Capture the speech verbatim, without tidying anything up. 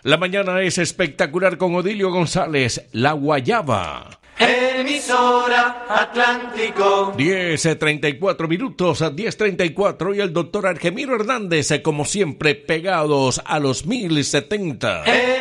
La mañana es espectacular con Odilio González, La Guayaba. Emisora Atlántico. diez treinta y cuatro minutos, diez treinta y cuatro, y el doctor Argemiro Hernández, como siempre, pegados a los mil setenta.